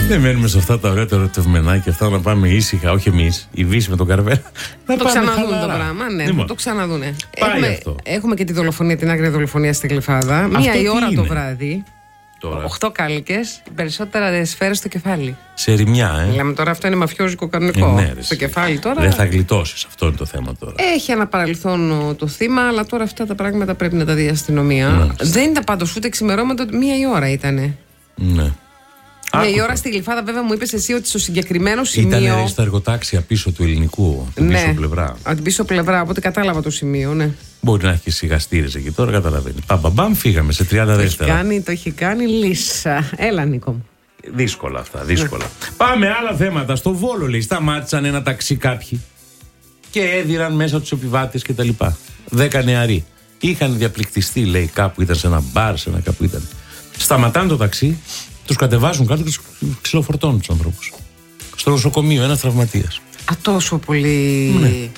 Δεν μένουμε σε αυτά τα ωραία τα ερωτευμενάκια, αυτά να πάμε ήσυχα, όχι εμείς, η Βύση με τον Καρβέλα. Να το ξαναδούν το πράγμα, ναι, Λοιπόν, το ξαναδούνε. Έχουμε και τη δολοφονία, την άγρια δολοφονία στη Γλυφάδα. Μία η ώρα το βράδυ. Τώρα. 8 κάλικες, περισσότερα σφαίρες στο κεφάλι. Σε ρημιά, Λέμε τώρα, αυτό είναι μαφιόζικο κανονικό. Ναι, στο κεφάλι τώρα. Δεν θα γλιτώσεις, αυτό είναι το θέμα τώρα. Έχει ένα παρελθόν το θύμα, αλλά τώρα αυτά τα πράγματα πρέπει να τα δει η αστυνομία. Δεν ήταν πάντως ούτε ξημερώματα, 1 η ώρα ήτανε. Ναι. Μια η ώρα στη Γλυφάδα, βέβαια, μου είπες εσύ ότι στο συγκεκριμένο σημείο. Ήταν στα εργοτάξια πίσω του ελληνικού, την πίσω πλευρά. Από την πίσω πλευρά, οπότε κατάλαβα το σημείο, ναι. Μπορεί να έχει και σιγαστήρες εκεί τώρα, καταλαβαίνει. Παμπαμπαμ, φύγαμε σε 30 δεύτερα. Το έχει κάνει λύσα. Έλα, Νίκο μου. Δύσκολα αυτά, δύσκολα. Πάμε άλλα θέματα. Στο Βόλο, λέει, σταμάτησαν ένα ταξί κάποιοι και έδιραν μέσα τους επιβάτες κτλ. 10 νεαροί. Είχαν διαπληκτιστεί, λέει, κάπου ήταν σε ένα μπαρ, σε ένα κάπου ήταν. Σταματάνε το ταξί, τους κατεβάζουν κάτω και τους ξυλοφορτώνουν τους ανθρώπους. Στο νοσοκομείο, ένας τραυματίας. Τόσο πολύ.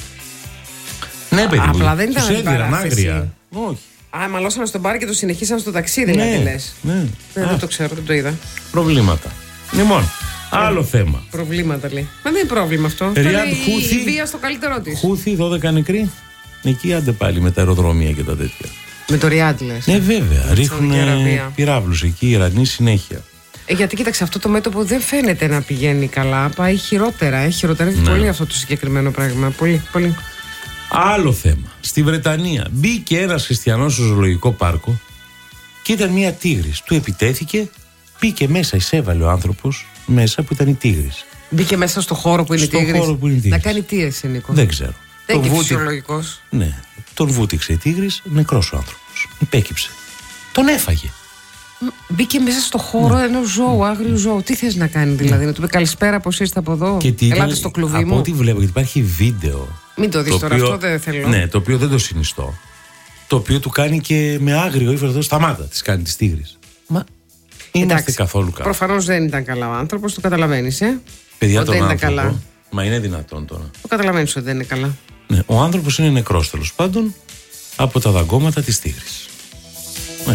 Ναι, παιδί μου. Απλά δεν ήταν έδιραν άγρια. Όχι. Μαλώσαν στον μπαρ και το συνεχίσαν στο ταξίδι, δηλαδή λες. Ναι. Δεν το ξέρω, δεν το είδα. Προβλήματα. Λοιπόν, άλλο θέμα. Προβλήματα, λέει. Μα δεν είναι πρόβλημα αυτό. Ριάντ Χούθι. Η βία στο καλύτερό της. Χούθι, 12 νεκροί. Εκεί άντε πάλι με τα αεροδρόμια και τα τέτοια. Με το Ριάντ, λες. Ναι, βέβαια. Ρίχνουν πυράβλους εκεί, οι Ιρανοί συνέχεια. Γιατί κοίταξε, αυτό το μέτωπο δεν φαίνεται να πηγαίνει καλά. Πάει χειρότερα. Χειροτερεύει πολύ αυτό το συγκεκριμένο πράγμα. Πολύ, πολύ. Άλλο θέμα. Στη Βρετανία μπήκε ένας χριστιανός στο ζωολογικό πάρκο και ήταν μια τίγρης. Του επιτέθηκε, μπήκε μέσα, εισέβαλε ο άνθρωπος μέσα που ήταν η τίγρης. Μπήκε μέσα στο χώρο που είναι η τίγρης. Να κάνει τι εσύ, Νίκο? Δεν ξέρω. Δεν είναι φυσιολογικός. Ναι. Τον βούτυξε η τίγρης, νεκρός ο άνθρωπος. Υπέκυψε. Τον έφαγε. Μπήκε μέσα στο χώρο ενός ζώου, άγριου ζώου. Τι θες να κάνει δηλαδή? Να του πει καλησπέρα, πως είστε από εδώ? Ελάτε στο κλουβί μου. Από ό,τι βλέπω, γιατί υπάρχει βίντεο. Μην το δεις τώρα, αυτό δεν θέλω. Ναι, το οποίο δεν το συνιστώ. Το οποίο του κάνει και με άγριο ύφος. Σταμάτα, της κάνει της τίγρης. Μα είμαστε καθόλου καλά. Προφανώς δεν ήταν καλά ο άνθρωπος, το καταλαβαίνεις, Παιδιά, τον άνθρωπο. Καλά. Μα είναι δυνατόν τώρα? Το καταλαβαίνεις ότι δεν είναι καλά. Ναι, ο άνθρωπος είναι νεκρός τέλος πάντων από τα δαγκώματα της τίγρης. Ναι.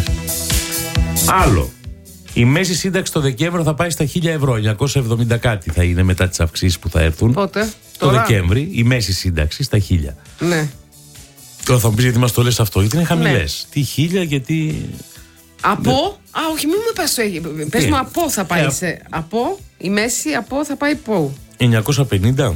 Άλλο. Η μέση σύνταξη το Δεκέμβριο θα πάει στα 1.000 ευρώ. 970 κάτι θα είναι μετά τις αυξήσεις που θα έρθουν. Πότε? Το Δεκέμβρη, η μέση σύνταξη στα 1.000. Ναι. Τώρα θα μου πεις γιατί μας το λες αυτό, γιατί είναι χαμηλές. Τι 1.000, γιατί. Από. Όχι, μην μου πες. Πες μου από θα πάει. Από. Η μέση από θα πάει πού? 950,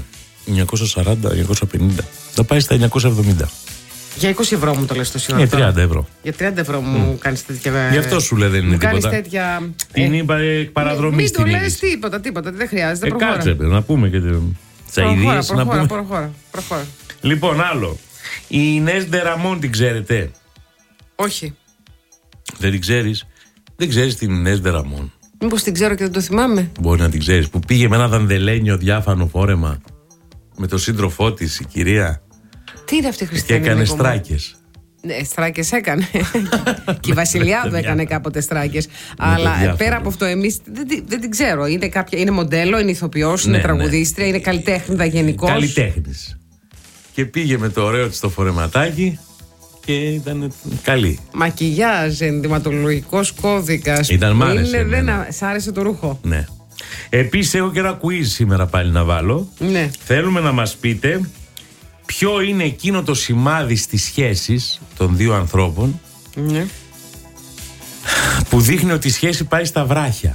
940, 950. Θα πάει στα 970. Για 20 ευρώ μου το λες τόση ώρα? Για 30 ευρώ. Για 30 ευρώ μου κάνεις τέτοια. Γι' αυτό σου λέει δεν είναι τίποτα. Κάνεις τέτοια. Την είπα παραδρομή στην είδηση. Μην το λες τίποτα, δεν χρειάζεται. Κάτσε, να πούμε και τις αηδίες. Προχώρα. Λοιπόν, άλλο. Η Ινές Ντεραμόν την ξέρετε? Όχι. Δεν την ξέρεις? Δεν ξέρεις την Ινές Ντεραμόν? Μήπως την ξέρω και δεν το θυμάμαι? Μπορεί να την ξέρεις. Που πήγε με ένα δανδελένιο διάφανο φόρεμα με τον σύντροφό της, η κυρία. Τι είναι αυτή η χριστιανή? Και έκανε στράκες. Ναι, στράκες έκανε. Και η Βασιλιάδου έκανε κάποτε στράκες. Αλλά πέρα από αυτό, εμείς δεν την ξέρω. Είναι μοντέλο, είναι ηθοποιός, είναι τραγουδίστρια, είναι καλλιτέχνηδα γενικώς. Καλλιτέχνης. Και πήγε με το ωραίο της το φορεματάκι και ήταν καλή. Μακιγιάζ, ενδυματολογικός κώδικας. Ήταν μ' άρεσε. Σ' άρεσε το ρούχο? Ναι. Επίσης έχω και ένα quiz σήμερα πάλι να βάλω. Ναι. Θέλουμε να μας πείτε ποιο είναι εκείνο το σημάδι στις σχέσεις των δύο ανθρώπων, ναι, που δείχνει ότι η σχέση πάει στα βράχια.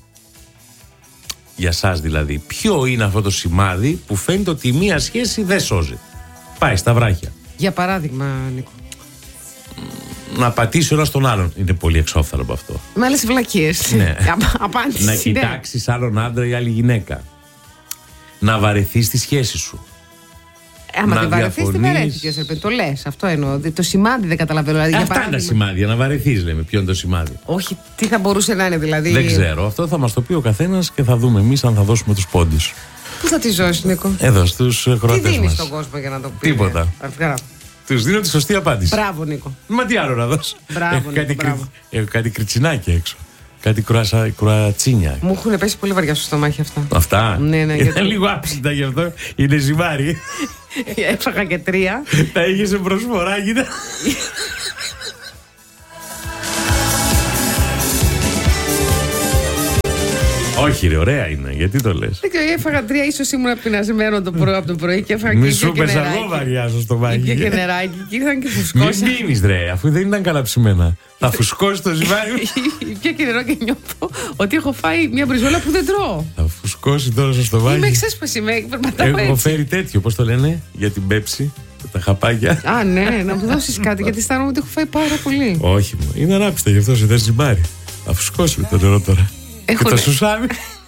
Για σας δηλαδή. Ποιο είναι αυτό το σημάδι που φαίνεται ότι μία σχέση δεν σώζει? Πάει στα βράχια. Για παράδειγμα, Νίκο. Να πατήσει ο ένας τον άλλον. Είναι πολύ εξόφθαλο από αυτό. Με άλλες βλακίες. Ναι. Απάντηση. Να κοιτάξεις άλλον άντρα ή άλλη γυναίκα. Να βαρεθείς τη σχέση σου. Άμα τη βαρεθείς, τη βαρέθηκες. Το λες, αυτό εννοώ. Το σημάδι δεν καταλαβαίνω. Δηλαδή, αυτά είναι τα σημάδια. Να βαρεθείς, λέμε. Ποιο είναι το σημάδι? Όχι, τι θα μπορούσε να είναι δηλαδή? Δεν ξέρω. Αυτό θα μας το πει ο καθένας και θα δούμε εμείς αν θα δώσουμε τους πόντους. Πού θα τη ζώσεις, Νίκο? Εδώ στους Κροατές μας. Τι δίνεις στον κόσμο για να το πει? Τίποτα. Τους δίνω τη σωστή απάντηση. Μπράβο, Νίκο. Μα τι άλλο να δώσω? Μπράβο, Νίκο. Έχω κάτι κριτσινάκια έξω. Κάτι κροατσίνια. Μου έχουν πέσει πολύ βαριά στο στομάχι αυτά. Αυτά? Ναι. Είναι λίγο άψητα γι' αυτό. Είναι ζυμάρι. Έψαχα και 3. Τα είχε σε προσφορά, κοίτα. Όχι, ρε, ωραία είναι. Γιατί το λες? Έφαγα 3, ίσως ήμουν πεινασμένο από το πρωί και έφαγα μη σου πες εγώ βαριά στο στομάχι. Και νεράκι και ήρθαν και φουσκώσαν. Μην πίνεις, ρε, αφού δεν ήταν καλά ψημένα. Θα φουσκώσει το ζυμάρι. Πια και νερό και νιώθω ότι έχω φάει μια μπριζόλα που δεν τρώω. Θα φουσκώσει τώρα στο στομάχι. Είμαι εξέσπαση, περπατάω έτσι. Έχω φέρει τέτοιο, πώς το λένε, για την πέψη. Τα χαπάκια. Α, ναι, να μου δώσεις κάτι, γιατί αισθάνομαι ότι έχω φάει πάρα πολύ. Όχι, μου. Είναι ανάπιστα, γι' αυτό σε δεν ζυμάρι. Θα φουσκώσει με το νερό τώρα. Και το σουσάμι.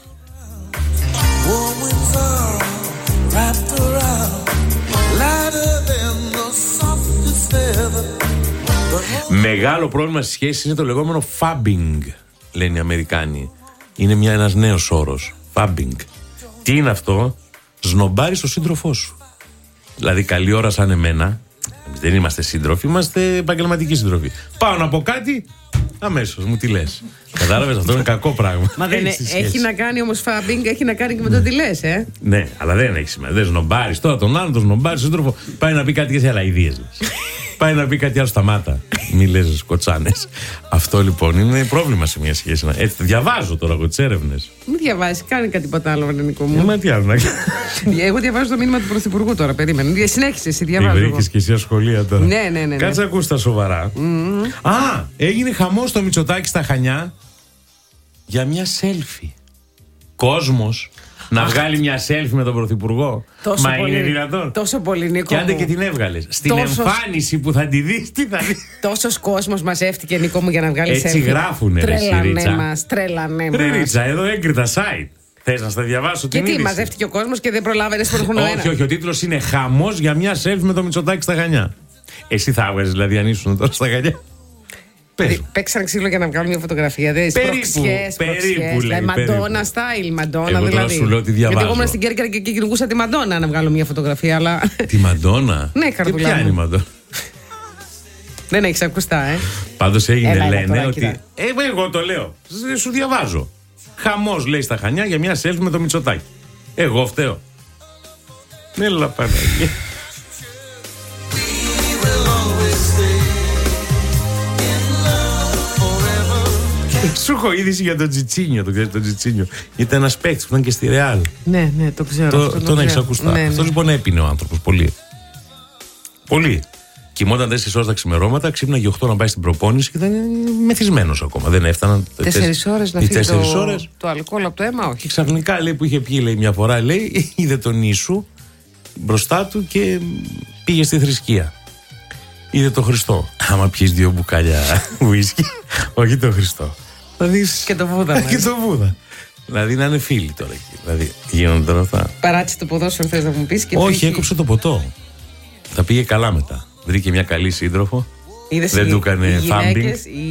Μεγάλο πρόβλημα στη σχέση είναι το λεγόμενο fabbing, λένε οι Αμερικάνοι. Είναι ένας νέος όρος. Fabbing. Τι είναι αυτό? Σνομπάρεις τον σύντροφό σου. Δηλαδή, καλή ώρα σαν εμένα. Εμείς δεν είμαστε σύντροφοι, είμαστε επαγγελματικοί σύντροφοι. Πάω να πω κάτι, αμέσως μου τι λες. Κατάλαβες, αυτό είναι κακό πράγμα. Μα δεν έχει να κάνει όμως fabbing, έχει να κάνει και με το τι λες, Ναι, αλλά δεν έχει σημασία. Δεν σνομπάρεις τώρα τον άλλον, τον σνομπάρεις τον σύντροφο. Πάει να πει κάτι και σε άλλα ιδίες λες. Πάει να πει κάτι άλλο, σταμάτα. Μη λες κοτσάνες. Αυτό λοιπόν είναι πρόβλημα σε μια σχέση. Έτσι, διαβάζω τώρα εγώ τις έρευνες. Μην διαβάζεις, κάνει κάτι ποτέ άλλο, Νικό μου. Μα τι άλλο να κάνει. Εγώ διαβάζω το μήνυμα του Πρωθυπουργού τώρα, περίμενε. Συνέχισε, εσύ διαβάζω. Βρήκες και εσύ ασχολία τώρα. Ναι. Κάτσε να ακούς τα σοβαρά. Α, έγινε χαμός στο Μητσοτάκη στα Χανιά για μια selfie. Κόσμος να βγάλει μια selfie με τον Πρωθυπουργό. Μα είναι δυνατόν? Τόσο πολύ, Νίκο. Και άντε και την έβγαλες. Στην εμφάνιση που θα τη δεις, τι θα δεις? Τόσος κόσμος μαζεύτηκε, Νίκο μου, για να βγάλει selfie. Έτσι γράφουνε, ρε Ρίτσα. Τρέλανε μας. Ρε Ρίτσα, εδώ έγκριτα site. Θες να στα διαβάσω την είδηση? Και τι, μαζεύτηκε ο κόσμος και δεν προλάβαινες τον χρόνο ένα? Όχι, ο τίτλος είναι «Χαμός για μια selfie με τον Μητσοτάκη στα Χανιά». Εσύ θα έβγαζες δηλαδή αν ήσουν τώρα στα Χανιά? Παίξαν ξύλο για να βγάλουν μια φωτογραφία. Περίπου λέει. Μαντόνα style, Μαντόνα δηλαδή. Δηλαδή. Σου λέω ότι διαβάζω. Γιατί εγώ ήμουν στην Κέρκυρα και κυνηγούσα τη Μαντόνα να βγάλω μια φωτογραφία. Αλλά... Τη Μαντόνα? Ναι, καρδουλά. Ποια είναι η Μαντόνα? Δεν έχεις ακουστά, Πάντως έγινε, λένε ότι. Εγώ το λέω. Σου διαβάζω. Χαμός λέει στα Χανιά για μια selfie με το Μητσοτάκη. Εγώ φταίω? Έλα Παναγία. Σου έχω είδηση για τον Τζιτσίνιο. Το ξέρεις τον Τζιτσίνιο? Ήταν ένας παίκτης που ήταν και στη Ρεάλ. Ναι, το ξέρω. Τον έχεις ακουστά? Ναι. Αυτός λοιπόν έπινε ο άνθρωπος πολύ. Πολύ. Κοιμόταν 4 ώρες τα ξημερώματα, ξύπναγε 8 να πάει στην προπόνηση και ήταν μεθυσμένος ακόμα. Δεν έφταναν 4 ώρες να φύγει το αλκοόλ από το αίμα, όχι. Και ξαφνικά λέει που είχε πιει, λέει, μια φορά, λέει, είδε τον Ιησού μπροστά του και πήγε στη θρησκεία. Είδε τον Χριστό. Άμα πιείς 2 μπουκάλια ουίσκι, όχι τον Χριστό, θα δεις και το Βούδα. Και το Βούδα. Δηλαδή να είναι φίλοι τώρα εκεί. Δηλαδή γίνονται τώρα αυτά. Παράτησε το ποδόσφαιρο, θες να μου πεις? Όχι, έκοψε το ποτό. Τα πήγε καλά μετά. Βρήκε μια καλή σύντροφο. Δεν του έκανε φάμπινγκ.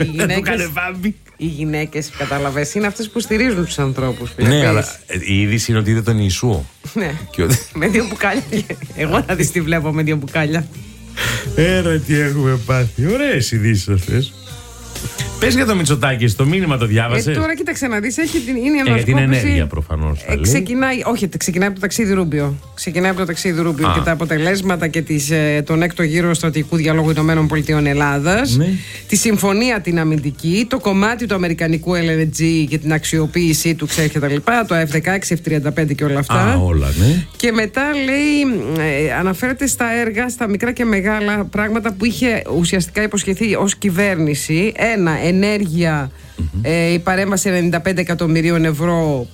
Οι γυναίκες, κατάλαβες, είναι αυτές που στηρίζουν τους ανθρώπους. Ναι, αλλά η είδηση είναι ότι είδε τον Ιησού. Ναι. Με 2 μπουκάλια. Εγώ να δεις τι βλέπω με 2 μπουκάλια. Ρε τι έχουμε πάθει. Ωραίες ειδήσεις αυτές. Πες για το Μητσοτάκη, το μήνυμα το διάβασες? Τώρα κοίταξε να δεις, είναι η ανασκόπηση. Για την ενέργεια προφανώς. Ξεκινάει από το ταξίδι Ρούμπιο. Και τα αποτελέσματα και τον έκτο γύρο στρατηγικού διαλόγου Ηνωμένων Πολιτειών Ελλάδας. Ναι. Τη συμφωνία την αμυντική, το κομμάτι του αμερικανικού LNG και την αξιοποίησή του, ξέρει και τα λοιπά. Το F-16, F-35 και όλα αυτά. Όλα, ναι. Και μετά λέει, αναφέρεται στα έργα, στα μικρά και μεγάλα πράγματα που είχε ουσιαστικά υποσχεθεί ως κυβέρνηση. Ένα, ενέργεια, η παρέμβαση 95 εκατομμυρίων ευρώ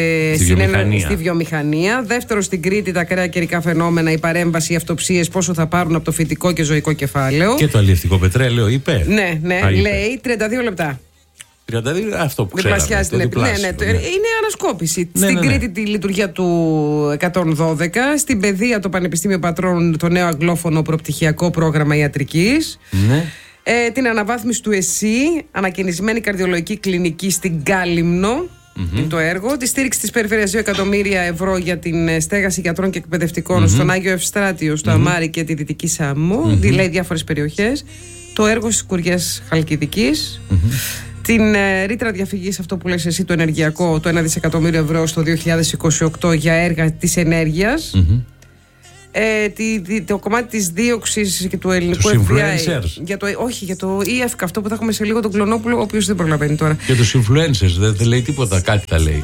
στη βιομηχανία. Δεύτερο, στην Κρήτη, τα ακραία καιρικά φαινόμενα, η παρέμβαση, οι αυτοψίες, πόσο θα πάρουν από το φυτικό και ζωικό κεφάλαιο. Και το αλλιευτικό πετρέλαιο, είπε. Ναι, λέει 32 λεπτά. 32, αυτό που ξέραμε. Είναι ανασκόπηση. Στην Κρήτη τη λειτουργία του 112. Στην παιδεία το Πανεπιστήμιο Πατρών, το νέο αγγλόφωνο προπτυχιακό πρόγραμμα ιατρικής. Ναι. Την αναβάθμιση του ΕΣΥ, ανακαινισμένη καρδιολογική κλινική στην Κάλυμνο, είναι το έργο. Τη στήριξη της περιφέρειας 2 εκατομμύρια ευρώ για την στέγαση γιατρών και εκπαιδευτικών στον Άγιο Ευστράτιο, στο Αμάρι και τη Δυτική Σάμμο. Λέει διάφορες περιοχές. Το έργο στις Κουριές Χαλκιδικής. Την ρήτρα διαφυγής, αυτό που λες εσύ, το ενεργειακό, το 1 δισεκατομμύριο ευρώ στο 2028 για έργα της ενέργειας. Το κομμάτι της δίωξης και του ελληνικού FBI για το EFK, αυτό που θα έχουμε σε λίγο, τον Κλωνόπουλο, ο οποίος δεν προλαβαίνει τώρα. Και τους influencers δεν λέει τίποτα, κάτι τα λέει.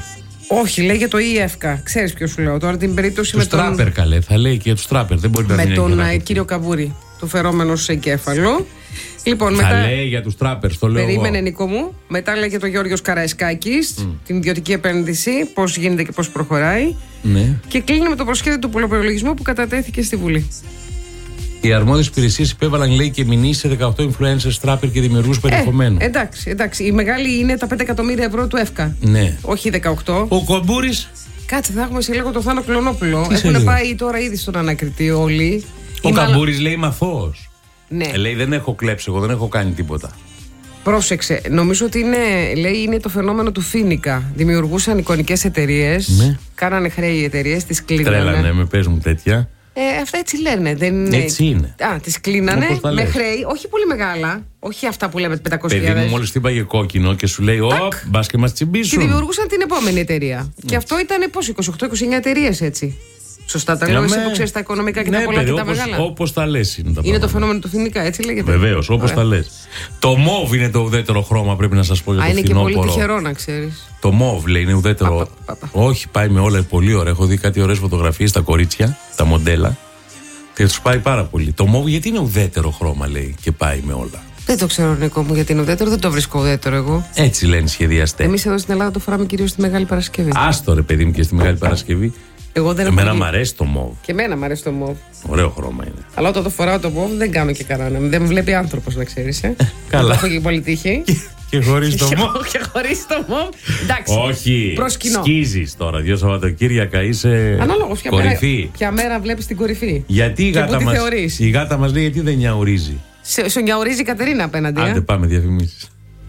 Όχι, λέει για το ΙΕΦΚΑ. Ξέρεις ποιο σου λέω τώρα, την περίπτωση με τον τράπερ, καλέ. Θα λέει και για τους τράπερ. Δεν μπορεί να με τον κύριο Καμπούρη, το φερόμενο σε εγκέφαλο. Λοιπόν, θα λέει για τους τράπερ, το λέω. Περίμενε, Νίκο μου. Μετά λέει για τον Γιώργος Καραϊσκάκης, την ιδιωτική επένδυση, πώς γίνεται και πώς προχωράει. Ναι. Και κλείνει με το προσχέδιο του πολλαπλολογισμού που κατατέθηκε στη Βουλή. Οι αρμόδιες υπηρεσίες υπέβαλαν, λέει, και μηνύσεις σε 18 influencers, τράπερ και δημιουργούς περιεχομένου. Εντάξει. Η μεγάλη είναι τα 5 εκατομμύρια ευρώ του ΕΦΚΑ. Ναι. Όχι 18. Ο Καμπούρης. Κάτσε, θα έχουμε σε λίγο το Θάνο Κλωνόπουλο. Έχουν πάει τώρα ήδη στον ανακριτή όλοι. Ο Καμπούρης λέει είμαι αθώος. Ναι. Λέει δεν έχω κλέψει εγώ, δεν έχω κάνει τίποτα. Πρόσεξε, νομίζω ότι είναι το φαινόμενο του Φίνικα. Δημιουργούσαν εικονικές εταιρείες, ναι. Κάνανε χρέη οι εταιρείες, τις κλείνανε. Τρέλανε, με παίζουν τέτοια. Αυτά έτσι λένε. Δεν... Έτσι είναι. Τις κλείνανε με χρέη, όχι πολύ μεγάλα. Όχι αυτά που λέμε 500.000. Παιδί μου, μόλις τύπαγε κόκκινο και σου λέει, μπας και μας τσιμπήσουν. Και δημιουργούσαν την επόμενη εταιρεία. Και αυτό ήταν πώς, 28-29 εταιρείες έτσι. Σωστά τα λέω, εσύ που ξέρεις τα οικονομικά και τα πολλά και τα μεγάλα. Όπως τα λες είναι τα πράγματα. Είναι το φαινόμενο του Φινικά, έτσι λέγεται. Βεβαίως, όπως τα λες. Το μόβ είναι το ουδέτερο χρώμα, πρέπει να σας πω για το φθινόπωρο. Είναι και πολύ τυχερό να ξέρεις. Το μόβ λέει είναι ουδέτερο. Όχι, πάει με όλα πολύ ωραία. Έχω δει κάτι ωραίες φωτογραφίες στα κορίτσια, τα μοντέλα. Και τους πάει πάρα πολύ. Το μόβ γιατί είναι ουδέτερο χρώμα, λέει, και πάει με όλα. Δεν το ξέρω, Νίκο μου, γιατί είναι ουδέτερο, δεν το βρίσκω ουδέτερο εγώ. Έτσι λένε οι σχεδιαστές. Εμείς εδώ στην Ελλάδα το φοράμε κυρίως στη Μεγάλη Παρασκευή. Άστο ρε παιδί μου και στη Μεγάλη Παρασκευή. Εμένα μου αρέσει το μόβ. Και εμένα μου αρέσει το μόβ. Ωραίο χρώμα είναι. Αλλά όταν το φοράω το μόβ δεν κάνω και κανένα. Δεν με βλέπει άνθρωπος, να ξέρεις. Καλά. Έχω και πολύ τύχη. Και χωρίς το μόβ. Και χωρίς το μόβ. Εντάξει. Όχι. Σκίζεις τώρα. 2 Σαββατοκύριακα είσαι ανάλογος, κορυφή. Ποια μέρα βλέπεις την κορυφή. Γιατί η γάτα μας λέει γιατί δεν νιαουρίζει. Σε νιαουρίζει η Κατερίνα απέναντι. Άντε πάμε διαφημίσεις.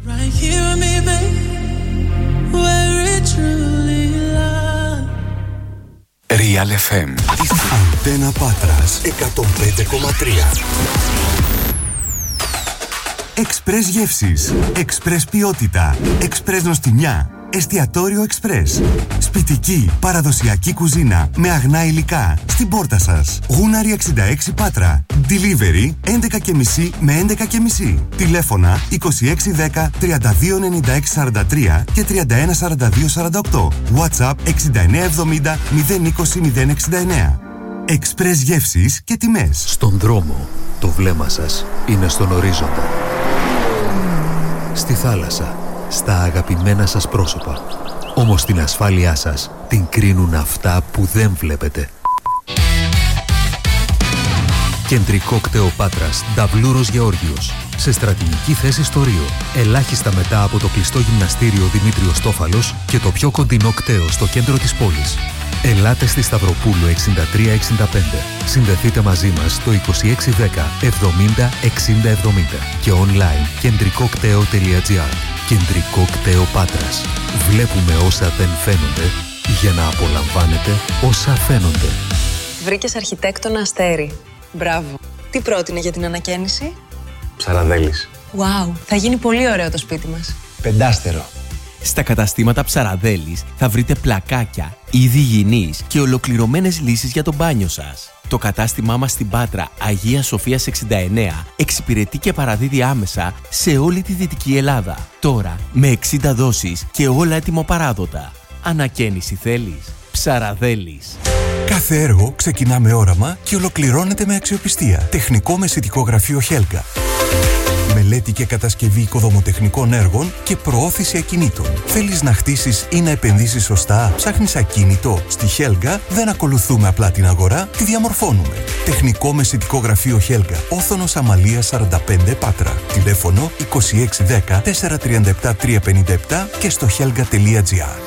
Real FM. Αντένα Πάτρας 105,3. Εξπρές γεύσεις, εξπρές ποιότητα, εξπρές νοστιμιά, εστιατόριο εξπρές. Σπιτική, παραδοσιακή κουζίνα με αγνά υλικά στην πόρτα σας. Γούναρη 66 Πάτρα. Delivery 11.30 με 11.30. Τηλέφωνα 2610 329643 και 314248. WhatsApp 6970 020 069. Εξπρές γεύσεις και τιμές. Στον δρόμο το βλέμμα σας είναι στον ορίζοντα. Στη θάλασσα, στα αγαπημένα σας πρόσωπα. Όμως την ασφάλειά σας την κρίνουν αυτά που δεν βλέπετε. Κεντρικό κτέο Πάτρας, Νταβλούρος Γεώργιος. Σε στρατηγική θέση στο Ρίο. Ελάχιστα μετά από το κλειστό γυμναστήριο Δημήτριος Τόφαλος και το πιο κοντινό κτέο στο κέντρο της πόλης. Ελάτε στη Σταυροπούλου 6365. Συνδεθείτε μαζί μας στο 2610 70 60 70 και online κεντρικοκτέο.gr. Κεντρικό κτέο Πάτρας. Βλέπουμε όσα δεν φαίνονται για να απολαμβάνετε όσα φαίνονται. Βρήκες αρχιτέκτονα Αστέρι. Μπράβο. Τι πρότεινε για την ανακαίνιση? Ψαραδέλης. Wow, θα γίνει πολύ ωραίο το σπίτι μας. 5 Στα καταστήματα Ψαραδέλης θα βρείτε πλακάκια, είδη υγιεινής και ολοκληρωμένες λύσεις για το μπάνιο σας. Το κατάστημά μας στην Πάτρα Αγία Σοφίας 69 εξυπηρετεί και παραδίδει άμεσα σε όλη τη Δυτική Ελλάδα. Τώρα με 60 δόσεις και όλα έτοιμο-παράδοτα. Ανακαίνιση θέλεις? Ψαραδέλης. Κάθε έργο ξεκινά με όραμα και ολοκληρώνεται με αξιοπιστία. Τεχνικό μεσητικό γραφείο Χέλγα. Μελέτη και κατασκευή οικοδομοτεχνικών έργων και προώθηση ακινήτων. Θέλεις να χτίσεις ή να επενδύσεις σωστά? Ψάχνεις ακίνητο? Στη Χέλγα δεν ακολουθούμε απλά την αγορά, τη διαμορφώνουμε. Τεχνικό μεσητικό γραφείο Χέλγα. Όθωνος Αμαλίας 45 Πάτρα. Τηλέφωνο 2610 437 357 και στο helga.gr.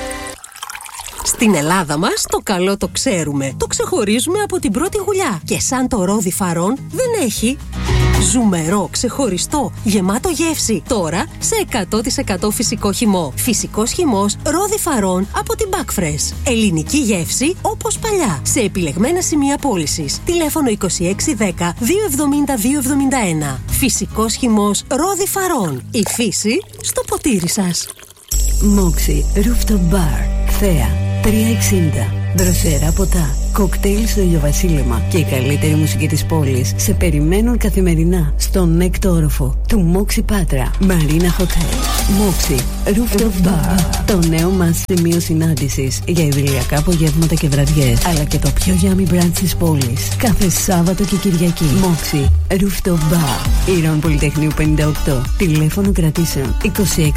Στην Ελλάδα μας το καλό το ξέρουμε. Το ξεχωρίζουμε από την πρώτη γουλιά. Και σαν το ρόδι φαρών δεν έχει. Ζουμερό, ξεχωριστό, γεμάτο γεύση. Τώρα σε 100% φυσικό χυμό. Φυσικός χυμός ρόδι φαρών από την Backfresh. Ελληνική γεύση όπως παλιά. Σε επιλεγμένα σημεία πώλησης. Τηλέφωνο 2610 270 271. Φυσικός χυμός ρόδι φαρών. Η φύση στο ποτήρι σας. Moxie Rooftop Bar. Θέα 360. Δροσερά ποτά. κοκτέιλ στο ηλιοβασίλεμα και η καλύτερη μουσική της πόλης σε περιμένουν καθημερινά στον έκτο όροφο του Μόξι Πάτρα Marina Hotel. Μόξι Rooftop Bar, το νέο μας σημείο συνάντησης για ιδηλιακά απογεύματα και βραδιές, αλλά και το πιο yummy brunch της πόλης κάθε Σάββατο και Κυριακή. Μόξι Rooftop Bar, Ήρων Πολυτεχνείου 58, τηλέφωνο κρατήσεων 2614 409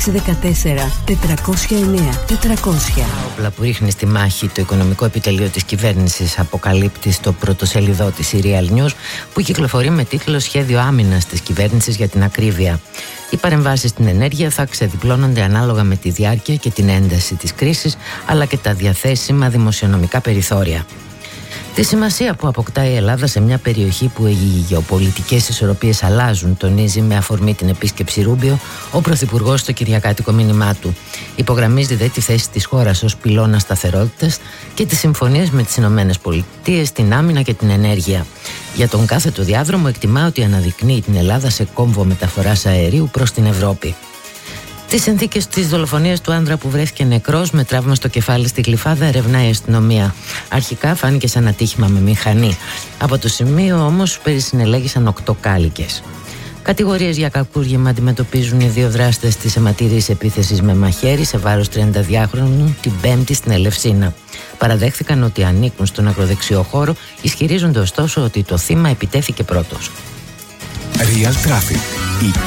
400. Όπλα που ρίχνει στη μάχη το οικονομικό επιτελείο της κυβέρνησης, αποκαλύπτει στο πρωτοσέλιδό της η Real News, που κυκλοφορεί με τίτλο «Σχέδιο άμυνας της κυβέρνησης για την ακρίβεια». Οι παρεμβάσεις στην ενέργεια θα ξεδιπλώνονται ανάλογα με τη διάρκεια και την ένταση της κρίσης, αλλά και τα διαθέσιμα δημοσιονομικά περιθώρια. Τη σημασία που αποκτά η Ελλάδα σε μια περιοχή που οι γεωπολιτικές ισορροπίες αλλάζουν, τονίζει με αφορμή την επίσκεψη Ρούμπιο ο Πρωθυπουργός στο κυριακάτικο μήνυμά του. Υπογραμμίζει δε τη θέση της χώρας ως πυλώνα σταθερότητας και τις συμφωνίες με τις ΗΠΑ, την άμυνα και την ενέργεια. Για τον κάθετο διάδρομο εκτιμά ότι αναδεικνύει την Ελλάδα σε κόμβο μεταφοράς αερίου προς την Ευρώπη. Τις συνθήκες της δολοφονίας του άνδρα που βρέθηκε νεκρός με τραύμα στο κεφάλι στη Γλυφάδα ερευνάει η αστυνομία. Αρχικά φάνηκε σαν ατύχημα με μηχανή. Από το σημείο όμως περισυνελέγησαν 8 κάλικες. Κατηγορίες για κακούργημα αντιμετωπίζουν οι 2 δράστες της αιματηρής επίθεσης με μαχαίρι σε βάρος 32χρονου την Πέμπτη στην Ελευσίνα. Παραδέχθηκαν ότι ανήκουν στον ακροδεξιό χώρο, ισχυρίζονται ωστόσο ότι το θύμα επιτέθηκε πρώτος. Real Traffic.